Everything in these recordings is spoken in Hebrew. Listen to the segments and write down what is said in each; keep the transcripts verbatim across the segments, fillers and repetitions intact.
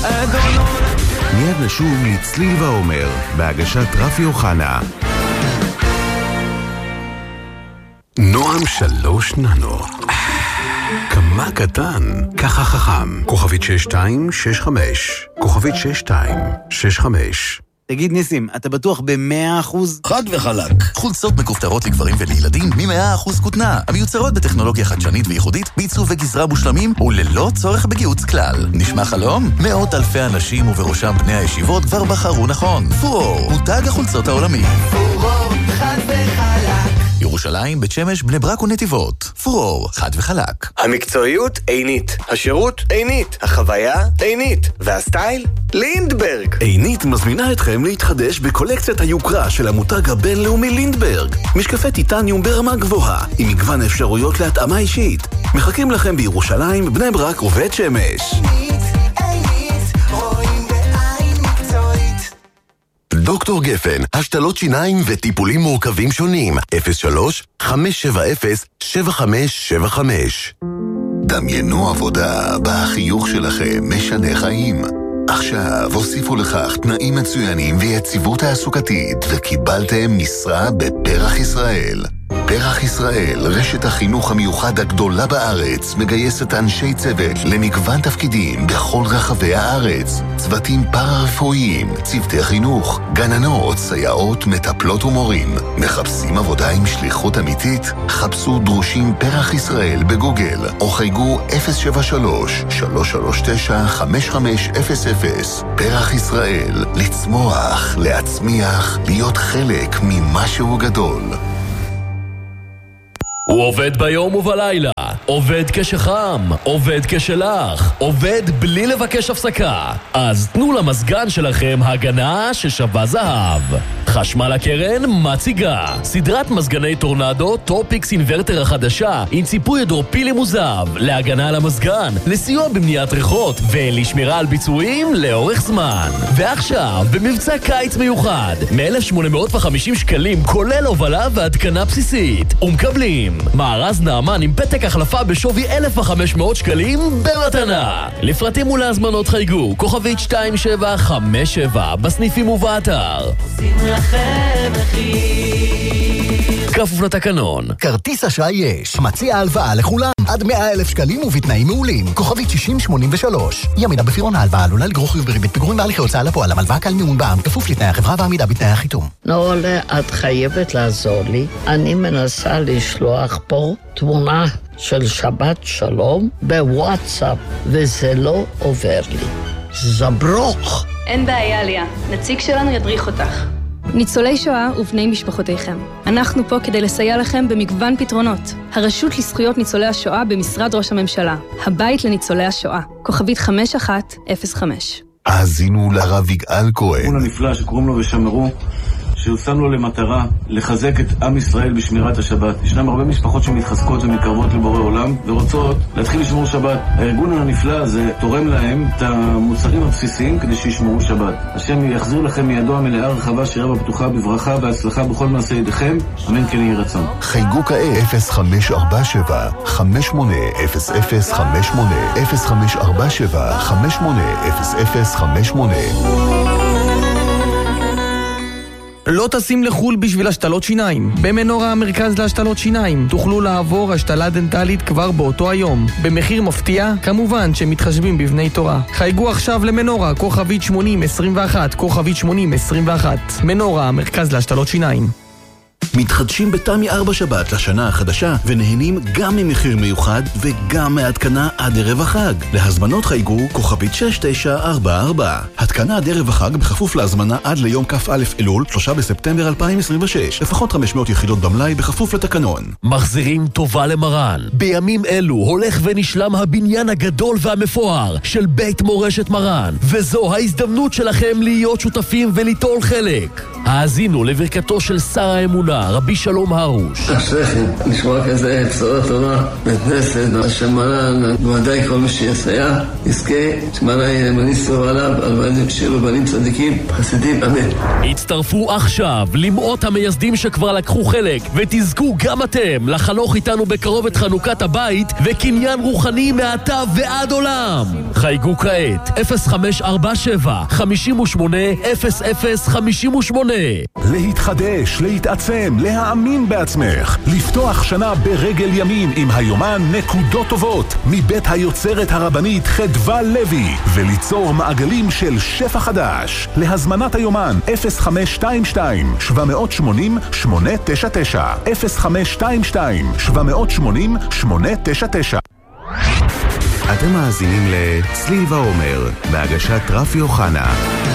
מיד נשוב לצליל ועומר, בהגשת רפי אוחנה. נועם שלוש ננו. כמה קטן, ככה חכם. כוכבית שש שתיים שש חמש. כוכבית שש שתיים שש חמש. תגיד ניסים, אתה בטוח ב-מאה אחוז? חד וחלק. חולצות מכופתרות לגברים ולילדים מ-מאה אחוז כותנה, המיוצרות בטכנולוגיה חדשנית וייחודית, בעיצוב וגזרה מושלמים וללא צורך בגיהוץ כלל. נשמע חלום? מאות אלפי אנשים ובראשם בני הישיבות כבר בחרו נכון. פורור, מותג החולצות העולמי. פורור, חד וחלק. ירושלים, בית שמש, בני ברק ונתיבות. פורור, חד וחלק. המקצועיות עינית, השירות עינית, החוויה עינית, והסטייל לינדברג. עינית מזמינה אתכם להתחדש בקולקציית היוקרה של המותג הבינלאומי לינדברג. משקפי טיטניום ברמה גבוהה, עם מגוון אפשרויות להתאמה אישית. מחכים לכם בירושלים, בני ברק ובית שמש. עינית, עינית, רואים בעין מקצועית. דוקטור גפן, השתלות שיניים וטיפולים מורכבים שונים. אפס שלוש חמש שבע אפס שבע חמש שבע חמש. דמיינו עבודה בה החיוך שלכם משנה חיים. עכשיו הוסיפו לכך תנאים מצוינים ויציבות תעסוקתית וקיבלתם משרה בפרח ישראל. פרח ישראל, רשת החינוך המיוחד הגדולה בארץ, מגייסת אנשי צוות למגוון תפקידים בכל רחבי הארץ. צוותים פארה-רפואיים, צוותי חינוך, גננות, סייעות, מטפלות ומורים. מחפשים עבודה עם שליחות אמיתית? חפשו דרושים פרח ישראל בגוגל, או חייגו אפס שבע שלוש שלוש שלוש תשע חמש חמש אפס אפס. פרח ישראל, לצמוח, להצמיח, להיות חלק ממשהו גדול. הוא עובד ביום ובלילה, עובד כשחם, עובד כשלח, עובד בלי לבקש הפסקה. אז תנו למזגן שלכם הגנה ששווה זהב. חשמל הקרן מציגה סדרת מזגני טורנדו טופיקס אינברטר החדשה עם ציפוי הידרופילי מוזב להגנה על המזגן, לסיוע במניעת ריחות ולשמירה על ביצועים לאורך זמן. ועכשיו במבצע קיץ מיוחד מ-אלף שמונה מאות וחמישים שקלים כולל הובלה והתקנה בסיסית, ומקבלים מארז נאמן עם פתק החלפה בשווי אלף וחמש מאות שקלים במתנה. לפרטים ולהזמנות חייגו כוכבית שתיים שבע חמש שבע בסניפים ובאתר. עושים לכם מחיר. כפוף לתקנון. כרטיס אשראי יש, מציע הלוואה לכולם עד מאה אלף שקלים ובתנאים מעולים. כוכבית שישים שמונים ושלוש. ימינה בפירעון ההלוואה עלולה לגרור חיוב בריבית פיגורים בהליכי הוצאה לפועל. המלוואה קל מימון בע"מ, כפוף לתנאי החברה ועמידה בתנאי החיתום. נולה, את חייבת לעזור לי. אני מנסה לשלוח פה תמונה של שבת שלום בוואטסאפ, וזה לא עובר לי. זברוך. אין בעיה, ליה. נציג שלנו ידריך אותך. ניצולי שואה ובני משפחותיכם. אנחנו פה כדי לסייע לכם במגוון פתרונות. הרשות לזכויות ניצולי השואה במשרד ראש הממשלה. הבית לניצולי השואה. כוכבית חמש אחת אפס חמש. האזינו לרב יגאל כהן. הוא הנפלא שקוראים לו ושמרו, ששם לו למטרה לחזק את עם ישראל בשמירת השבת. ישנם הרבה משפחות שמתחזקות ומתקרבות לבורא עולם ורוצות להתחיל לשמור שבת. הארגון הנפלא הזה תורם להם את המוצרים הבסיסיים כדי שישמרו שבת. השם יחזיר לכם מידו המלאה רחבה שירה בפתוחה בברכה והצלחה בכל מעשה ידיכם. אמן כן יהי רצון. חייגו כעת אפס חמש ארבע שבע חמש שמונה אפס אפס חמש שמונה אפס חמש ארבע שבע חמש שמונה אפס אפס חמש שמונה. לא טסים לחול בשביל השתלות שיניים. במנורה המרכז להשתלות שיניים תוכלו לעבור השתלה דנטלית כבר באותו היום במחיר מפתיע, כמובן שמתחשבים בבני תורה. חייגו עכשיו למנורה כוכבית שמונים עשרים ואחת כוכבית שמונים עשרים ואחת. מנורה המרכז להשתלות שיניים. מתחדשים בתמי ארבע שבת לשנה החדשה ונהנים גם ממחיר מיוחד וגם מהתקנה עד ערב החג. להזמנות חייגו כוכבית שש תשע ארבע ארבע. התקנה עד ערב החג בכפוף להזמנה עד ליום כ"א אלול שלושה בספטמבר אלפיים עשרים ושש. לפחות חמש מאות יחידות במלאי בכפוף לתקנון. מחזירים טובה למרן. בימים אלו הולך ונשלם הבניין הגדול והמפואר של בית מורשת מרן, וזו ההזדמנות שלכם להיות שותפים וליטול חלק. האזינו לברכתו של שר האמונה, רבי שלום הרוש. אשריכם, לשמוע כזה בשורה טובה, בית כנסת, השם מרן, בוודאי כל מי שיסייע, יזכה, שמרן ימני סור עליו, על בנים שירו בנים צדיקים, חסידים, אמן. הצטרפו עכשיו למאות המייסדים שכבר לקחו חלק, ותזכו גם אתם לחנוך איתנו בקרוב את חנוכת הבית וקניין רוחני מעתה ועד עולם. חייגו כעת אפס חמש ארבע שבע חמש שמונה אפס אפס חמש שמונה. להתחדש, להתעצם, להאמין בעצמך, לפתוח שנה ברגל ימין עם היומן נקודות טובות מבית היוצרת הרבנית חדווה לוי, וליצור מעגלים של שפע חדש. להזמנת היומן אפס חמש שתיים שתיים שבע שמונה שמונה תשע תשע אפס חמש שתיים שתיים שבע שמונה שמונה תשע תשע. אתם מאזינים לצליל ועומר בהגשת רפי אוחנה.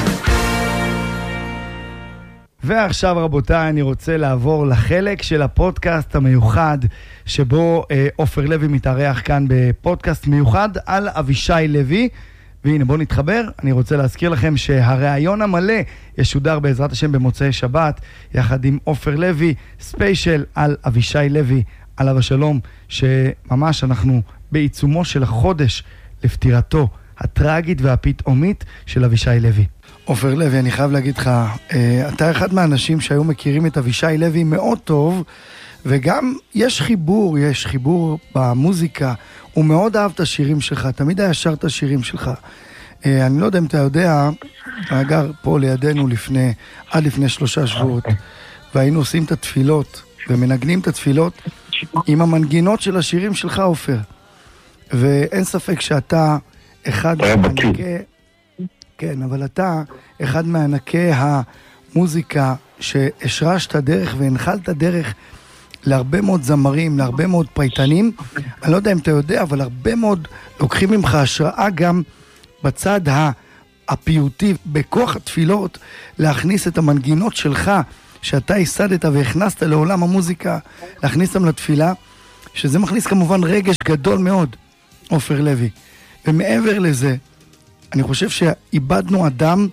ועכשיו רבותיי, אני רוצה לעבור לחלק של הפודקאסט המיוחד שבו אה, עופר לוי מתארח כאן בפודקאסט מיוחד על אבישי לוי. והנה בואו נתחבר. אני רוצה להזכיר לכם שהראיון המלא ישודר בעזרת השם במוצאי שבת יחד עם עופר לוי, ספיישל על אבישי לוי עליו השלום, שממש אנחנו בעיצומו של החודש לפטירתו הטרגית והפתאומית של אבישי לוי. עופר לוי, אני חייב להגיד לך, אתה אחד מהאנשים שהיו מכירים את אבישי לוי מאוד טוב, וגם יש חיבור, יש חיבור במוזיקה. הוא מאוד אהב את השירים שלך, תמיד היה שר את השירים שלך. אני לא יודע אם אתה יודע, הגר פה לידינו לפני, עד לפני שלושה שבועות, והיינו עושים את התפילות, ומנגנים את התפילות עם המנגינות של השירים שלך, עופר. ואין ספק שאתה אחד מענקי, כן, אבל אתה אחד מענקי המוזיקה שהשרשת דרך והנחלת דרך להרבה מאוד זמרים, להרבה מאוד פייטנים. אני לא יודע אם אתה יודע, אבל הרבה מאוד לוקחים ממך השראה גם בצד הפיוטי, בכוח התפילות, להכניס את המנגינות שלך, שאתה הסדת והכנסת לעולם המוזיקה, להכניס them לתפילה, שזה מכניס כמובן רגש גדול מאוד, עופר לוי. ומעבר לזה, אני חושב שאיבדנו אדם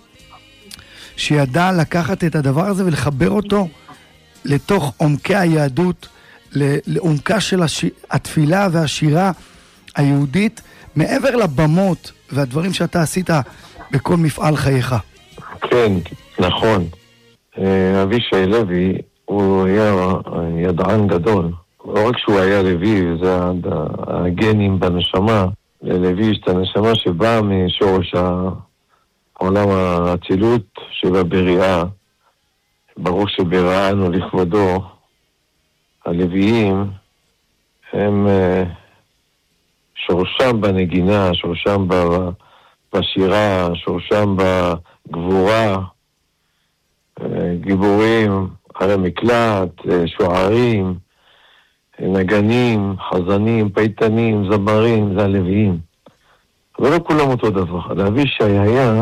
שידע לקחת את הדבר הזה ולחבר אותו לתוך עומקי היהדות, לעומקה של הש... התפילה והשירה היהודית, מעבר לבמות והדברים שאתה עשית בכל מפעל חייך. כן, נכון. אבישי לוי הוא היה ידען גדול. לא רק שהוא היה לוי, וזה הגנים בנשמה, ללוי יש את הנשמה שבאה משורש העולם האצילות שבבריאה, ברוך שבראנו לכבודו. הלוויים הם שורשם בנגינה, שורשם בשירה, שורשם בגבורה, גיבורים, ערי מקלט, שוערים, נגנים, חזנים, פייטנים, זמרים, זה הלוויים. אבל לא כולם אותו דבר. לאבישי היה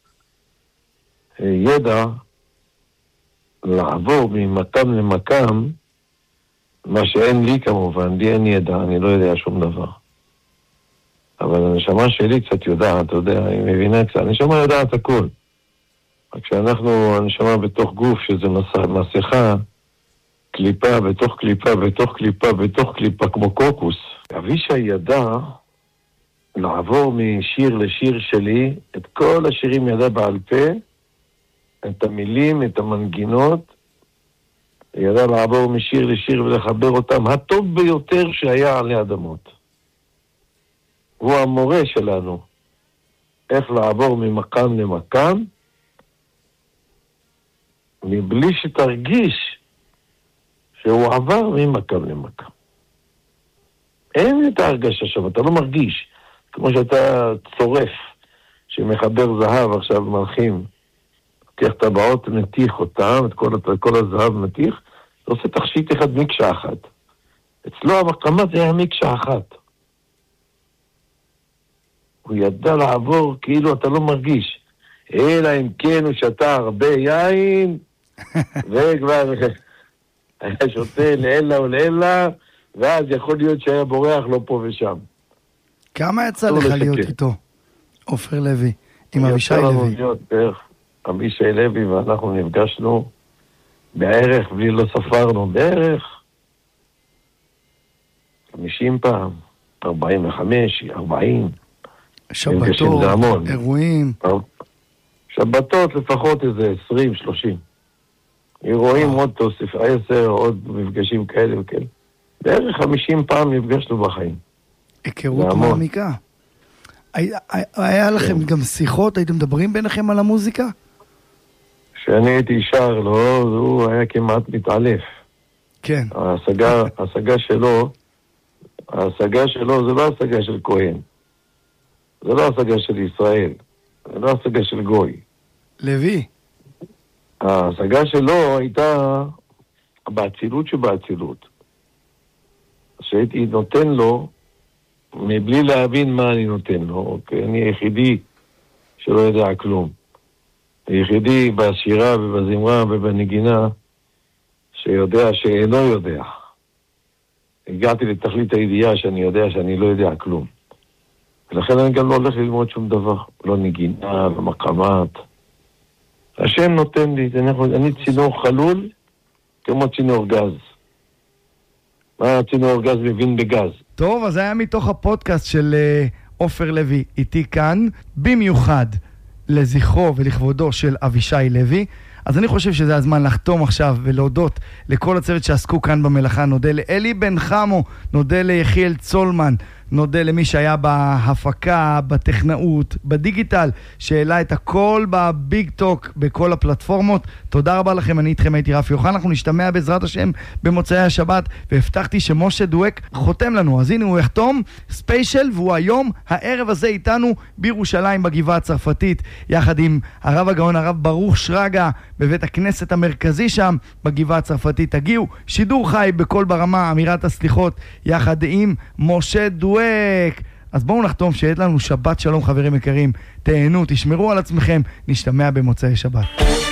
ידע לעבור ממקם למקם, מה שאין לי כמובן, לי אין ידע, אני לא יודע שום דבר. אבל הנשמה שלי קצת יודעת, אתה יודע, היא מבינה קצת, הנשמה יודעת הכל. רק שאנחנו, הנשמה בתוך גוף, שזה מסכה, קליפה, בתוך קליפה, בתוך קליפה, בתוך קליפה, כמו קוקוס. אבישי ידע לעבור משיר לשיר שלי, את כל השירים ידע בעל פה, את המילים, את המנגינות, ידע לעבור משיר לשיר ולחבר אותם, הטוב ביותר שהיה עלי אדמות. הוא המורה שלנו, איך לעבור ממקם למקם, מבלי שתרגיש שהוא עבר ממקם למקם. אין את ההרגשה שם, אתה לא מרגיש, כמו שאתה צורף, שמחבר זהב עכשיו מלכים, לוקח טבעות, מתיך אותם, את כל, את כל הזהב מתיך, ועושה תכשיט אחד מקשה אחת. אצלו המקמה זה היה מקשה אחת. הוא ידע לעבור כאילו אתה לא מרגיש. אלא אם כן הוא שתה הרבה יין, וכבר היה שותה לאלה או לאלה, ואז יכול להיות שהיה בורח לו פה ושם. כמה יצא לך להיות איתו, עופר לוי, עם אבישי לוי? אבישי לוי ואנחנו נפגשנו בערך, בלי לא ספרנו, בערך חמישים פעם, ארבעים וחמש, ארבעים. שבתות, אירועים. שבתות לפחות איזה עשרים, שלושים. אירועים עוד תוסיף, עשר, עוד מפגשים כאלה וכאלה. בערך חמישים פעם נפגשנו בחיים. היכרות מעמיקה. היה לכם גם שיחות, הייתם מדברים ביניכם על המוזיקה? כשאני הייתי שר לו, הוא היה כמעט מתעלף. כן. ההשגה, ההשגה שלו, ההשגה שלו זה לא השגה של כהן. זה לא השגה של ישראל. זה לא השגה של גוי. לוי. ההשגה שלו הייתה באצילות שבאצילות. שהייתי נותן לו, מבלי להבין מה אני נותן לו, כי אני היחידי שלא יודע כלום. היחידי בשירה ובזמרה ובנגינה שיודע שאינו יודע. הגעתי לתכלית הידיעה שאני יודע שאני לא יודע כלום. ולכן אני גם לא הולך ללמוד שום דבר. לא נגינה, לא מקמת. השם נותן לי, אני צינור חלול כמו צינור גז. מה צינור גז מבין בגז? טוב, אז היה מתוך הפודקאסט של עופר לוי איתי כאן, במיוחד לזכרו ולכבודו של אבישי לוי. אז אני חושב שזה הזמן לחתום עכשיו ולהודות לכל הצוות שעסקו כאן במלאכה. נודה לאלי בן חמו, נודה ליחיאל צולמן, נודה למי שהיה בהפקה, בטכנאות, בדיגיטל, שהעלה את הכל בביג טוק, בכל הפלטפורמות. תודה רבה לכם, אני איתכם, הייתי רפי יוחנן. אנחנו נשתמע בעזרת השם במוצאי השבת, והבטחתי שמשה דואק חותם לנו, אז הנה הוא יחתום ספיישל, והוא היום, הערב הזה איתנו בירושלים בגבעה הצרפתית, יחד עם הרב הגאון הרב ברוך שרגא, בבית הכנסת המרכזי שם בגבעה הצרפתית. תגיעו, שידור חי בכל ברמה, אמירת הסליחות, יחד עם משה דואק. אז בואו נחתום שיהיה לנו שבת שלום חברים יקרים, תהנו, תשמרו על עצמכם, נשתמע במוצאי שבת.